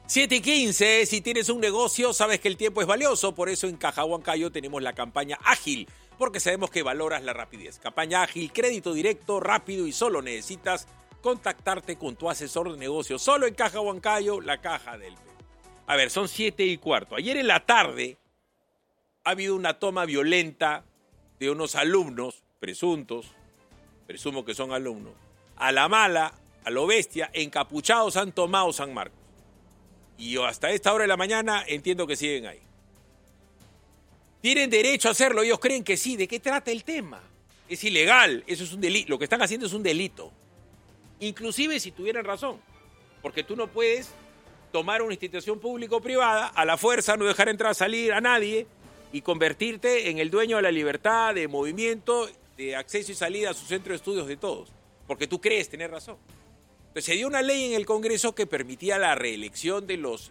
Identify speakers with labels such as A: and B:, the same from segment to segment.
A: 7:15, si tienes un negocio, sabes que el tiempo es valioso, por eso en Caja Huancayo tenemos la campaña Ágil, porque sabemos que valoras la rapidez. Campaña Ágil, crédito directo, rápido y solo necesitas contactarte con tu asesor de negocios. Solo en Caja Huancayo, la caja del Perú. A ver, son 7:15. Ayer en la tarde ha habido una toma violenta de unos alumnos, presunto que son alumnos, a la mala, a lo bestia, encapuchados han tomado San Marcos. Y hasta esta hora de la mañana entiendo que siguen ahí. Tienen derecho a hacerlo, ellos creen que sí. ¿De qué trata el tema? Es ilegal, eso es un delito. Lo que están haciendo es un delito. Inclusive si tuvieran razón. Porque tú no puedes tomar una institución pública o privada, a la fuerza no dejar entrar, salir a nadie y convertirte en el dueño de la libertad, de movimiento, de acceso y salida a su centro de estudios de todos. Porque tú crees tener razón. Se dio una ley en el Congreso que permitía la reelección de los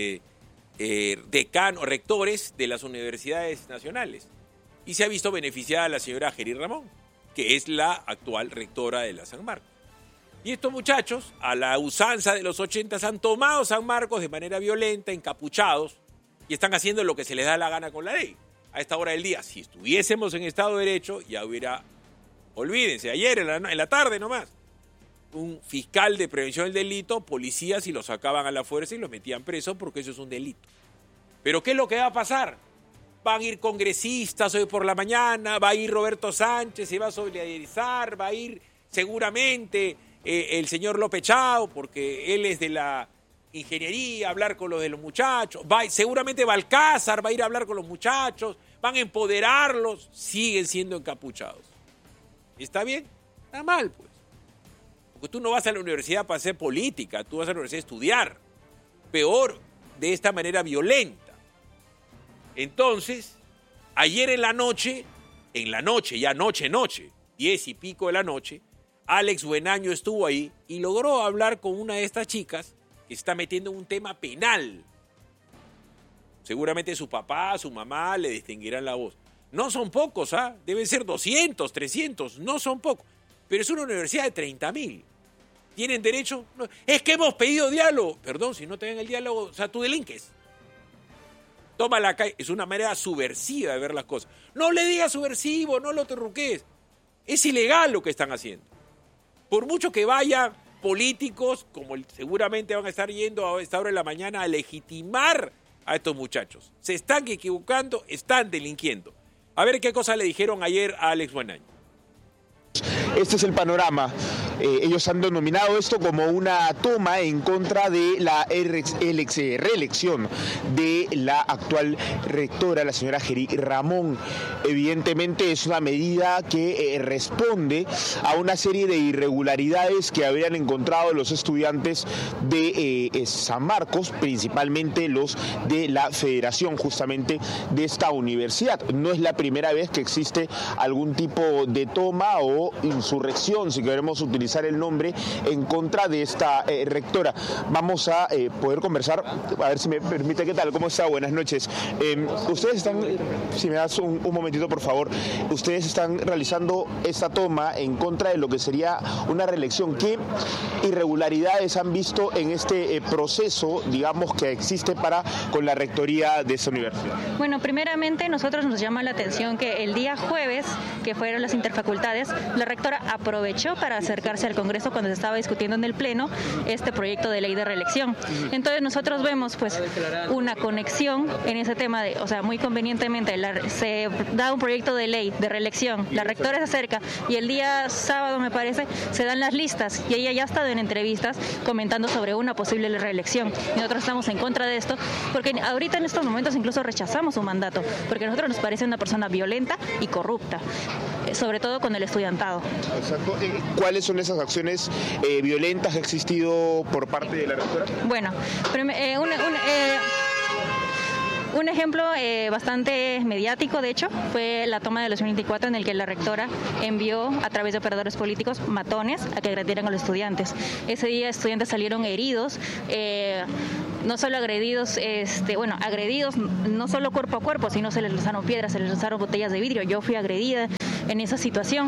A: decanos, rectores de las universidades nacionales. Y se ha visto beneficiada a la señora Geri Ramón, que es la actual rectora de la San Marcos. Y estos muchachos, a la usanza de los 80, han tomado San Marcos de manera violenta, encapuchados, y están haciendo lo que se les da la gana con la ley. A esta hora del día, si estuviésemos en Estado de Derecho, ya hubiera, olvídense, ayer en la tarde nomás, un fiscal de prevención del delito, policías y los sacaban a la fuerza y los metían presos porque eso es un delito. Pero ¿qué es lo que va a pasar? Van a ir congresistas hoy por la mañana, va a ir Roberto Sánchez, se va a solidarizar, va a ir seguramente el señor López Chao, porque él es de la ingeniería, a hablar con los de los muchachos, seguramente Balcázar va a ir a hablar con los muchachos, van a empoderarlos, siguen siendo encapuchados. ¿Está bien? Está mal, pues. Porque tú no vas a la universidad para hacer política, tú vas a la universidad a estudiar. Peor, de esta manera violenta. Entonces, ayer en la noche, ya noche, 10 y pico de la noche, Alex Buenaño estuvo ahí y logró hablar con una de estas chicas que se está metiendo en un tema penal. Seguramente su papá, su mamá le distinguirán la voz. No son pocos, ¿ah? Deben ser 200, 300, no son pocos. Pero es una universidad de 30,000. ¿Tienen derecho? No. Es que hemos pedido diálogo. Perdón, si no te dan el diálogo, o sea, tú delinques. Toma la calle. Es una manera subversiva de ver las cosas. No le digas subversivo, no lo terruques. Es ilegal lo que están haciendo. Por mucho que vayan políticos, como seguramente van a estar yendo a esta hora de la mañana a legitimar a estos muchachos. Se están equivocando, están delinquiendo. A ver qué cosa le dijeron ayer a Alex Buenaño.
B: Este es el panorama. Ellos han denominado esto como una toma en contra de la reelección de la actual rectora, la señora Geri Ramón. Evidentemente es una medida que responde a una serie de irregularidades que habrían encontrado los estudiantes de San Marcos, principalmente los de la federación justamente de esta universidad. No es la primera vez que existe algún tipo de toma o insurrección, si queremos utilizar el nombre, en contra de esta rectora. Vamos a poder conversar, a ver si me permite. ¿Qué tal? ¿Cómo está? Buenas noches. Ustedes están, si me das un momentito por favor, ustedes están realizando esta toma en contra de lo que sería una reelección. ¿Qué irregularidades han visto en este proceso, digamos, que existe con la rectoría de esta universidad?
C: Bueno, primeramente nosotros nos llama la atención que el día jueves, que fueron las interfacultades, la rectora aprovechó para acercarse al Congreso cuando se estaba discutiendo en el Pleno este proyecto de ley de reelección. Entonces nosotros vemos pues una conexión en ese tema de, o sea, muy convenientemente se da un proyecto de ley de reelección, la rectora se acerca y el día sábado, me parece, se dan las listas y ella ya ha estado en entrevistas comentando sobre una posible reelección. Y nosotros estamos en contra de esto porque ahorita en estos momentos incluso rechazamos su mandato, porque a nosotros nos parece una persona violenta y corrupta, sobre todo con el estudiantado.
B: Exacto. ¿Cuáles son esas acciones violentas que ha existido por parte de la rectora?
C: Bueno, un ejemplo bastante mediático, de hecho, fue la toma de los 2024 en el que la rectora envió a través de operadores políticos matones a que agredieran a los estudiantes. Ese día estudiantes salieron heridos, no solo agredidos, agredidos no solo cuerpo a cuerpo, sino se les lanzaron piedras, se les lanzaron botellas de vidrio. Yo fui agredida, en esa situación.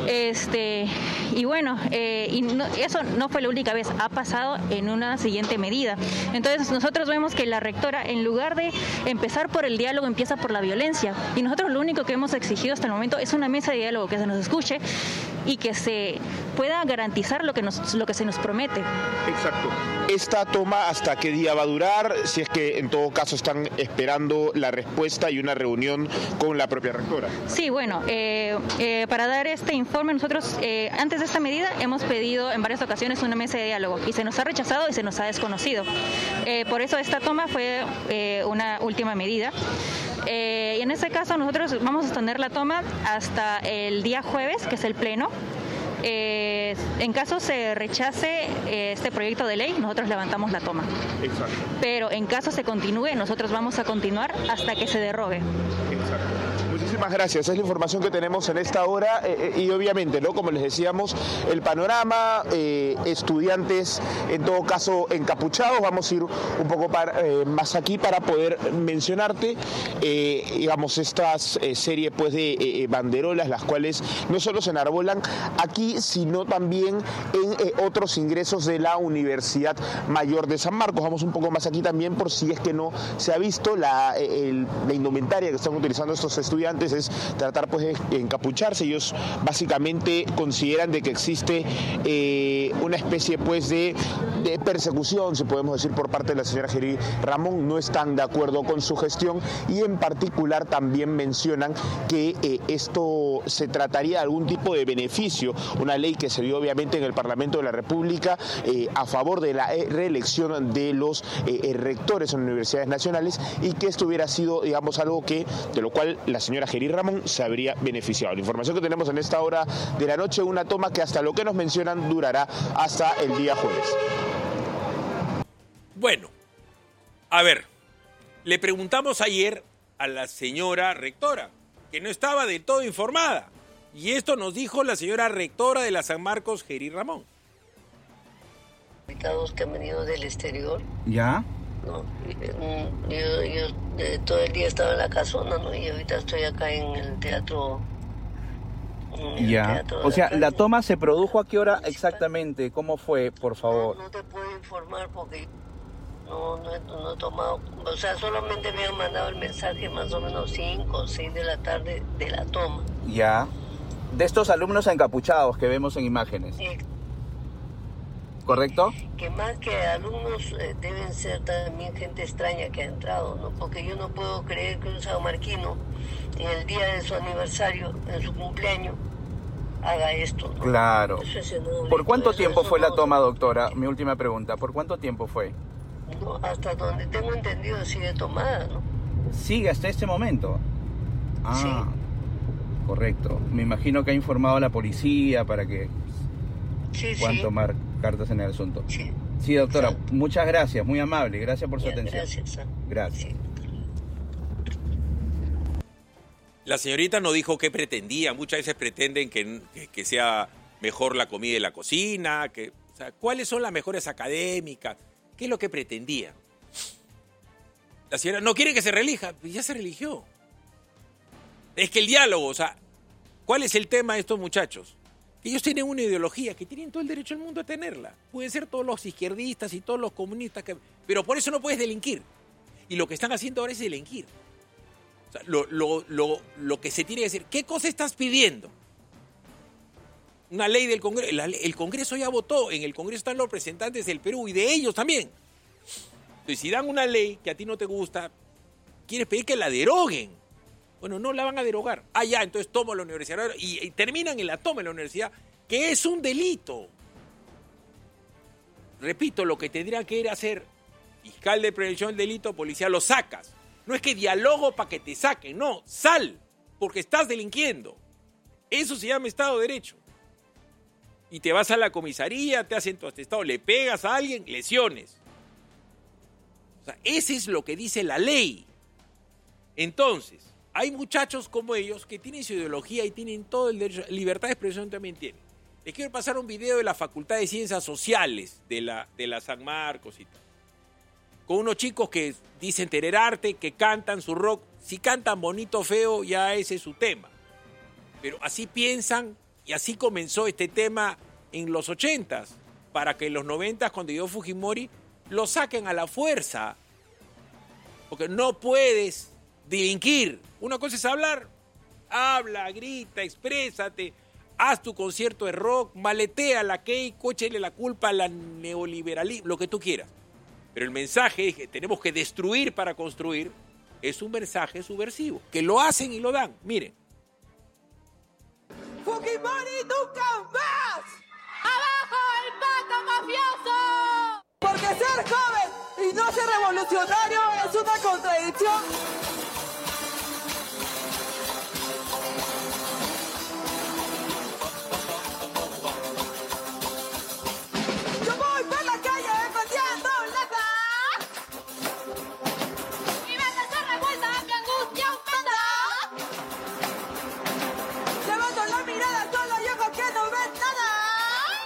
C: Y bueno, eso no fue la única vez, ha pasado en una siguiente medida. Entonces nosotros vemos que la rectora, en lugar de empezar por el diálogo, empieza por la violencia. Y nosotros lo único que hemos exigido hasta el momento es una mesa de diálogo que se nos escuche y que se pueda garantizar lo que se nos promete.
B: Exacto. ¿Esta toma hasta qué día va a durar? Si es que en todo caso están esperando la respuesta y una reunión con la propia rectora.
C: Sí, bueno, para dar este informe nosotros antes de esta medida hemos pedido en varias ocasiones una mesa de diálogo y se nos ha rechazado y se nos ha desconocido. Por eso esta toma fue una última medida. Y en este caso nosotros vamos a extender la toma hasta el día jueves, que es el pleno. En caso se rechace este proyecto de ley, nosotros levantamos la toma.
B: Exacto.
C: Pero en caso se continúe, nosotros vamos a continuar hasta que se derrogue.
B: Exacto. Muchísimas gracias. Es la información que tenemos en esta hora y obviamente, ¿no? Como les decíamos, el panorama, estudiantes en todo caso encapuchados. Vamos a ir un poco más aquí para poder mencionarte, digamos, estas serie pues de banderolas, las cuales no solo se enarbolan aquí, sino también en otros ingresos de la Universidad Mayor de San Marcos. Vamos un poco más aquí también por si es que no se ha visto la indumentaria que están utilizando estos estudiantes es tratar pues de encapucharse. Ellos básicamente consideran de que existe una especie pues de persecución, si podemos decir, por parte de la señora Geri Ramón. No están de acuerdo con su gestión y en particular también mencionan que esto se trataría de algún tipo de beneficio, una ley que se dio obviamente en el Parlamento de la República a favor de la reelección de los rectores en universidades nacionales y que esto hubiera sido, digamos, algo de lo cual la señora Geri Ramón se habría beneficiado. La información que tenemos en esta hora de la noche, una toma que hasta lo que nos mencionan durará hasta el día jueves.
A: Bueno, a ver, le preguntamos ayer a la señora rectora, que no estaba del todo informada, y esto nos dijo la señora rectora de la San Marcos, Geri Ramón.
D: Invitados que han venido del exterior.
E: ¿Ya?
D: No, yo todo el día estaba en la casona, ¿no? Y ahorita estoy acá en el teatro.
E: Ya. O sea, ¿la toma se produjo a qué hora exactamente? ¿Cómo fue, por favor?
D: No te puedo informar porque no he tomado. O sea, solamente me han mandado el mensaje más o menos 5 o 6 de la tarde de la toma.
E: Ya. De estos alumnos encapuchados que vemos en imágenes. ¿Correcto?
D: Que más que alumnos deben ser también gente extraña que ha entrado, ¿no? Porque yo no puedo creer que un sanmarquino en el día de su aniversario, en su cumpleaños, haga esto, ¿no?
E: Claro. ¿Por cuánto tiempo fue la toma,
D: no,
E: doctora? Mi última pregunta. ¿Por cuánto tiempo fue?
D: No, hasta donde tengo entendido sigue tomada, ¿no?
E: Sigue hasta este momento. Ah,
D: sí.
E: Correcto. Me imagino que ha informado a la policía para que puedan tomar cartas en el asunto.
D: Sí.
E: Sí, doctora,
D: Exacto.
E: Muchas gracias, muy amable, gracias por su atención.
D: Gracias.
E: Gracias.
D: Sí.
A: La señorita no dijo qué pretendía. Muchas veces pretenden que sea mejor la comida y la cocina, o sea, cuáles son las mejores académicas, qué es lo que pretendía. La señora no quiere que se reelija, pues ya se religió. Es que el diálogo, o sea, ¿cuál es el tema de estos muchachos? Que ellos tienen una ideología, que tienen todo el derecho del mundo a tenerla. Pueden ser todos los izquierdistas y todos los comunistas, pero por eso no puedes delinquir. Y lo que están haciendo ahora es delinquir. O sea, lo que se tiene que decir, ¿qué cosa estás pidiendo? Una ley del Congreso. El Congreso ya votó, en el Congreso están los representantes del Perú y de ellos también. Entonces, si dan una ley que a ti no te gusta, quieres pedir que la deroguen. Bueno, no la van a derogar. Ah, ya, entonces toma la universidad y terminan en la toma de la universidad, que es un delito. Repito, lo que tendría que ir a hacer fiscal de prevención del delito, policía, lo sacas. No es que dialogo para que te saquen, no, sal, porque estás delinquiendo. Eso se llama Estado de Derecho. Y te vas a la comisaría, te hacen tu atestado, le pegas a alguien, lesiones. O sea, ese es lo que dice la ley. Entonces, hay muchachos como ellos que tienen su ideología y tienen todo el derecho, libertad de expresión también tienen. Les quiero pasar un video de la Facultad de Ciencias Sociales de la San Marcos y tal. Con unos chicos que dicen tener arte, que cantan su rock. Si cantan bonito o feo, ya ese es su tema. Pero así piensan y así comenzó este tema en los 80s, para que en los 90s, cuando llegó Fujimori, lo saquen a la fuerza. Porque no puedes delinquir. Una cosa es hablar, habla, grita, exprésate, haz tu concierto de rock, maletea a la Keiko, échale la culpa a la neoliberalismo, lo que tú quieras. Pero el mensaje es que tenemos que destruir para construir, es un mensaje subversivo, que lo hacen y lo dan. Miren.
F: ¡Fujimori nunca más! ¡Abajo el pato mafioso! Porque ser joven y no ser revolucionario es una contradicción.